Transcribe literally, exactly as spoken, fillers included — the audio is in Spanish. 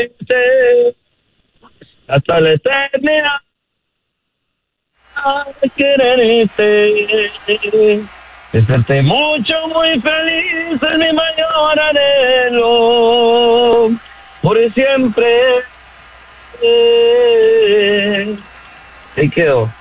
hasta la eternidad, quererte. Desperté mucho, muy feliz, es mi mayor anhelo, por siempre. Te quedo.